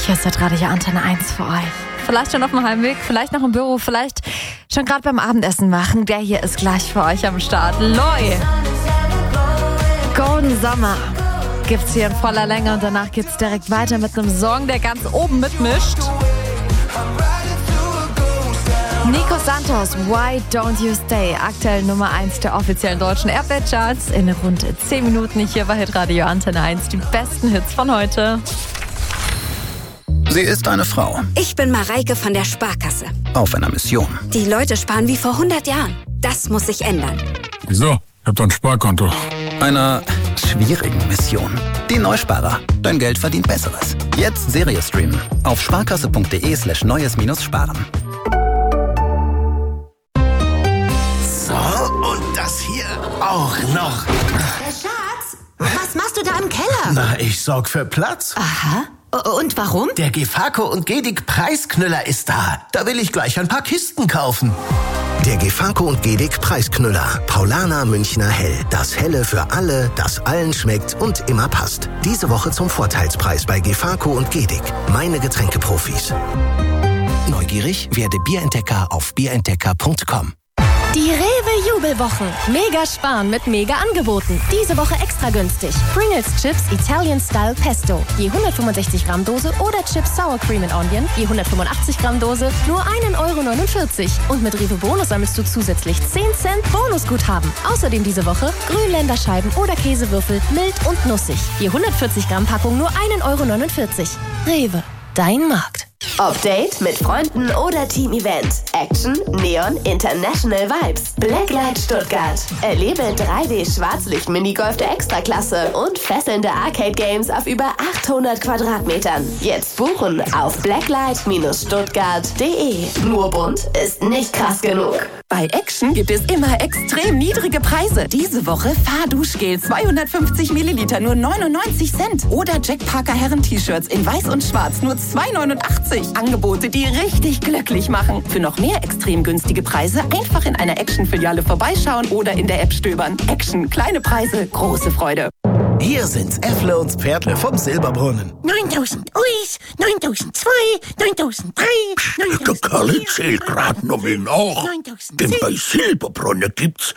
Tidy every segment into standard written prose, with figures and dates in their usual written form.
Hier ist der Radio Antenne 1 für euch. Vielleicht schon auf dem Heimweg, vielleicht noch im Büro, vielleicht schon gerade beim Abendessen machen. Der hier ist gleich für euch am Start. Loi! Golden Summer gibt's hier in voller Länge und danach geht's direkt weiter mit einem Song, der ganz oben mitmischt. Nico Santos, Why Don't You Stay? Aktuell Nummer 1 der offiziellen deutschen Airplay-Charts. In rund 10 Minuten hier bei Hitradio Antenne 1. Die besten Hits von heute. Sie ist eine Frau. Ich bin Mareike von der Sparkasse. Auf einer Mission. Die Leute sparen wie vor 100 Jahren. Das muss sich ändern. Wieso? Ich hab doch ein Sparkonto. Einer schwierigen Mission. Die Neusparer. Dein Geld verdient Besseres. Jetzt Serie streamen. Auf sparkasse.de/neues-sparen. So, und das hier auch noch. Schatz, was machst du da im Keller? Na, ich sorg für Platz. Aha. Und warum? Der Gefako und Gedig Preisknüller ist da. Da will ich gleich ein paar Kisten kaufen. Der Gefako und Gedig Preisknüller. Paulaner Münchner Hell. Das Helle für alle, das allen schmeckt und immer passt. Diese Woche zum Vorteilspreis bei Gefako und Gedig. Meine Getränkeprofis. Neugierig? Werde Bierentdecker auf bierentdecker.com. Die Rewe-Jubelwochen. Mega sparen mit Mega-Angeboten. Diese Woche extra günstig. Pringles Chips Italian Style Pesto. Je 165 Gramm Dose oder Chips Sour Cream and Onion. Je 185 Gramm Dose. Nur 1,49 €. Und mit Rewe Bonus sammelst du zusätzlich 10 Cent Bonusguthaben. Außerdem diese Woche Grünländerscheiben oder Käsewürfel. Mild und nussig. Je 140 Gramm Packung nur 1,49 €. Rewe. Dein Markt. Update mit Freunden oder Team-Event. Action, Neon, International Vibes. Blacklight Stuttgart. Erlebe 3D-Schwarzlicht-Minigolf der Extraklasse und fesselnde Arcade-Games auf über 800 Quadratmetern. Jetzt buchen auf blacklight-stuttgart.de. Nur bunt ist nicht krass genug. Bei Action gibt es immer extrem niedrige Preise. Diese Woche Fahrduschgel 250 Milliliter nur 99 Cent. Oder Jack Parker Herren-T-Shirts in weiß und schwarz nur 2,89 €. Angebote, die richtig glücklich machen. Für noch mehr extrem günstige Preise einfach in einer Action-Filiale vorbeischauen oder in der App stöbern. Action, kleine Preise, große Freude. Hier sind's Äffle und Pferdle vom Silberbrunnen. 9.000 Uis, 9.002, 9.003, Der Kerl zählt grad noch mal nach. 9.010. Denn bei Silberbrunnen gibt's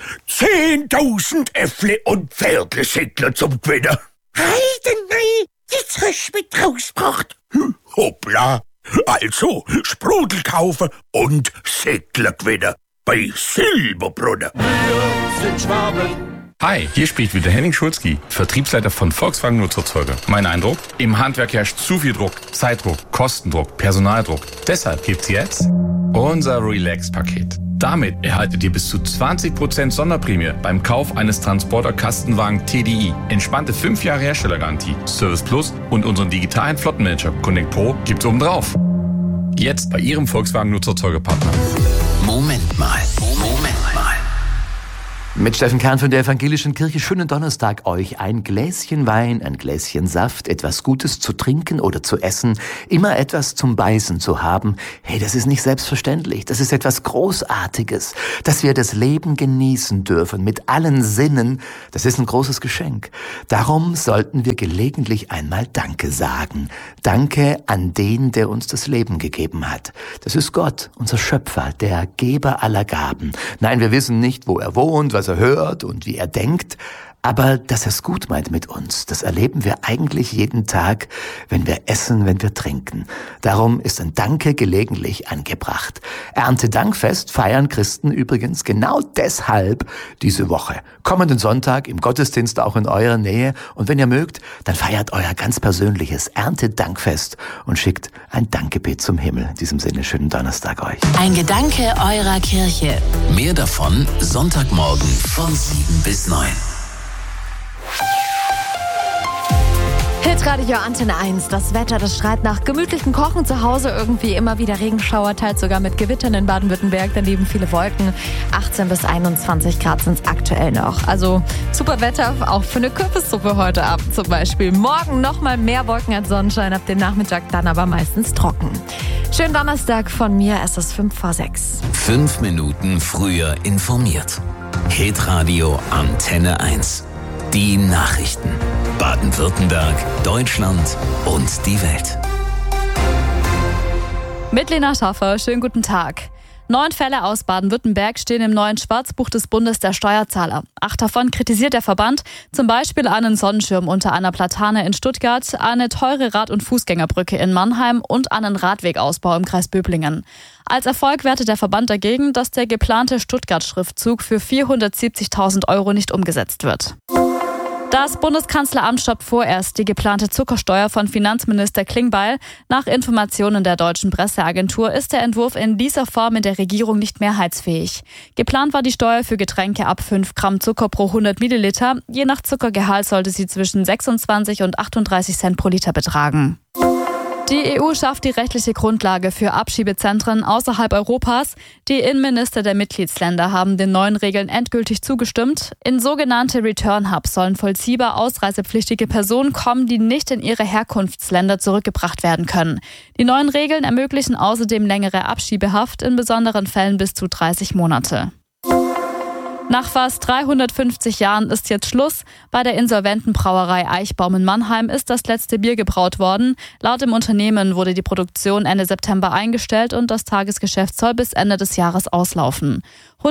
10.000 Äffle und Pferdle-Säckler zum Gewinnen. Heidenei, jetzt hast du mit rausgebracht. Hoppla. Also, Sprudel kaufen und Säckler gewinnen. Bei Silberbrunnen. Wir sind Schwaben. Hi, hier spricht wieder Henning Schulzki, Vertriebsleiter von Volkswagen Nutzerzeuger. Mein Eindruck? Im Handwerk herrscht zu viel Druck, Zeitdruck, Kostendruck, Personaldruck. Deshalb gibt's jetzt unser Relax-Paket. Damit erhaltet ihr bis zu 20% Sonderprämie beim Kauf eines Transporter-Kastenwagen TDI. Entspannte 5 Jahre Herstellergarantie, Service Plus und unseren digitalen Flottenmanager Connect Pro gibt's obendrauf. Jetzt bei Ihrem Volkswagen Nutzerzeugerpartner. Moment mal. Mit Steffen Kern von der Evangelischen Kirche. Schönen Donnerstag euch. Ein Gläschen Wein, ein Gläschen Saft, etwas Gutes zu trinken oder zu essen, immer etwas zum Beißen zu haben. Hey, das ist nicht selbstverständlich. Das ist etwas Großartiges. Dass wir das Leben genießen dürfen mit allen Sinnen, das ist ein großes Geschenk. Darum sollten wir gelegentlich einmal Danke sagen. Danke an den, der uns das Leben gegeben hat. Das ist Gott, unser Schöpfer, der Geber aller Gaben. Nein, wir wissen nicht, wo er wohnt, was er hört und wie er denkt, aber dass er es gut meint mit uns, das erleben wir eigentlich jeden Tag, wenn wir essen, wenn wir trinken. Darum ist ein Danke gelegentlich angebracht. Erntedankfest feiern Christen übrigens genau deshalb diese Woche. Kommenden Sonntag im Gottesdienst auch in eurer Nähe und wenn ihr mögt, dann feiert euer ganz persönliches Erntedankfest und schickt ein Dankgebet zum Himmel. In diesem Sinne, schönen Donnerstag euch. Ein Gedanke eurer Kirche. Mehr davon Sonntagmorgen von 7 bis 9. Hitradio Antenne 1. Das Wetter, das schreit nach gemütlichem Kochen zu Hause. Irgendwie immer wieder Regenschauer, teils sogar mit Gewittern in Baden-Württemberg. Daneben viele Wolken. 18 bis 21 Grad sind es aktuell noch. Also super Wetter, auch für eine Kürbissuppe heute Abend zum Beispiel. Morgen nochmal mehr Wolken als Sonnenschein. Ab dem Nachmittag dann aber meistens trocken. Schönen Donnerstag von mir. Es ist 5 vor 6. 5 Minuten früher informiert. Hitradio Antenne 1. Die Nachrichten. Baden-Württemberg, Deutschland und die Welt. Mit Lena Schaffer, schönen guten Tag. 9 Fälle aus Baden-Württemberg stehen im neuen Schwarzbuch des Bundes der Steuerzahler. 8 davon kritisiert der Verband, zum Beispiel einen Sonnenschirm unter einer Platane in Stuttgart, eine teure Rad- und Fußgängerbrücke in Mannheim und einen Radwegausbau im Kreis Böblingen. Als Erfolg wertet der Verband dagegen, dass der geplante Stuttgart-Schriftzug für 470.000 € nicht umgesetzt wird. Das Bundeskanzleramt stoppt vorerst die geplante Zuckersteuer von Finanzminister Klingbeil. Nach Informationen der deutschen Presseagentur ist der Entwurf in dieser Form in der Regierung nicht mehrheitsfähig. Geplant war die Steuer für Getränke ab 5 Gramm Zucker pro 100 Milliliter. Je nach Zuckergehalt sollte sie zwischen 26 und 38 Cent pro Liter betragen. Die EU schafft die rechtliche Grundlage für Abschiebezentren außerhalb Europas. Die Innenminister der Mitgliedsländer haben den neuen Regeln endgültig zugestimmt. In sogenannte Return Hubs sollen vollziehbar ausreisepflichtige Personen kommen, die nicht in ihre Herkunftsländer zurückgebracht werden können. Die neuen Regeln ermöglichen außerdem längere Abschiebehaft, in besonderen Fällen bis zu 30 Monate. Nach fast 350 Jahren ist jetzt Schluss. Bei der insolventen Brauerei Eichbaum in Mannheim ist das letzte Bier gebraut worden. Laut dem Unternehmen wurde die Produktion Ende September eingestellt und das Tagesgeschäft soll bis Ende des Jahres auslaufen.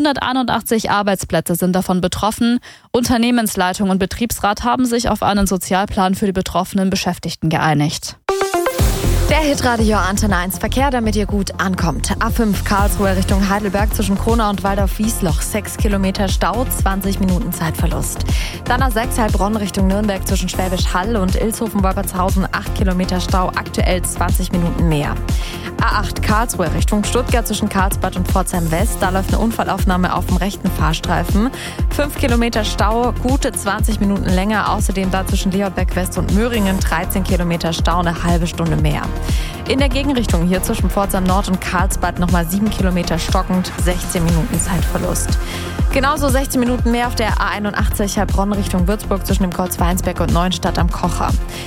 181 Arbeitsplätze sind davon betroffen. Unternehmensleitung und Betriebsrat haben sich auf einen Sozialplan für die betroffenen Beschäftigten geeinigt. Der Hitradio Antenne 1 Verkehr, damit ihr gut ankommt. A5 Karlsruhe Richtung Heidelberg zwischen Kronau und Waldorf-Wiesloch. 6 Kilometer Stau, 20 Minuten Zeitverlust. Dann A6 Heilbronn Richtung Nürnberg zwischen Schwäbisch Hall und Ilshofen-Wolpertshausen. 8 Kilometer Stau, aktuell 20 Minuten mehr. A8 Karlsruhe Richtung Stuttgart zwischen Karlsbad und Pforzheim West. Da läuft eine Unfallaufnahme auf dem rechten Fahrstreifen. 5 Kilometer Stau, gute 20 Minuten länger. Außerdem da zwischen Leobeck West und Möhringen 13 Kilometer Stau, eine halbe Stunde mehr. In der Gegenrichtung hier zwischen Pforzheim Nord und Karlsbad nochmal 7 Kilometer stockend, 16 Minuten Zeitverlust. Genauso 16 Minuten mehr auf der A81 Heilbronn Richtung Würzburg zwischen dem Kreuz Weinsberg und Neuenstadt am Kocher.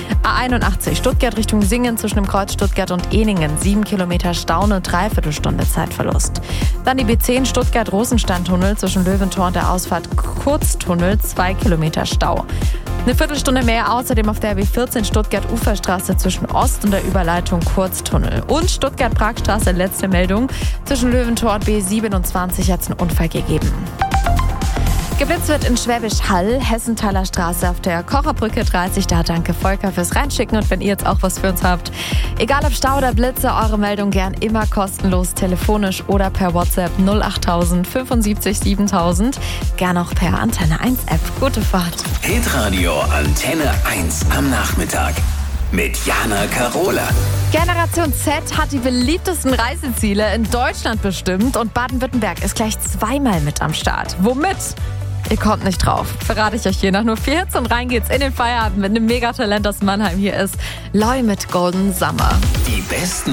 A81 Stuttgart Richtung Singen zwischen dem Kreuz Stuttgart und Ehningen. 7 Kilometer Stau, eine Dreiviertelstunde Zeitverlust. Dann die B10 Stuttgart-Rosenstein-Tunnel zwischen Löwentor und der Ausfahrt Kurztunnel. 2 Kilometer Stau. Eine Viertelstunde mehr außerdem auf der B14 Stuttgart-Uferstraße zwischen Ost und der Überleitung Kurztunnel. Und Stuttgart-Pragstraße, letzte Meldung. Zwischen Löwentor und B27 hat es einen Unfall gegeben. Geblitzt wird in Schwäbisch Hall, Hessenthaler Straße auf der Kocherbrücke 30. Da danke Volker fürs Reinschicken und wenn ihr jetzt auch was für uns habt. Egal ob Stau oder Blitze, eure Meldung gern immer kostenlos, telefonisch oder per WhatsApp 08000 75 7000. Gern auch per Antenne 1 App. Gute Fahrt. Hitradio Antenne 1 am Nachmittag. Mit Jana Karola. Generation Z hat die beliebtesten Reiseziele in Deutschland bestimmt und Baden-Württemberg ist gleich zweimal mit am Start. Womit? Ihr kommt nicht drauf. Verrate ich euch hier nach nur 4 Hits und rein geht's in den Feierabend mit einem Megatalent aus Mannheim. Hier ist Loi mit Golden Summer. Die besten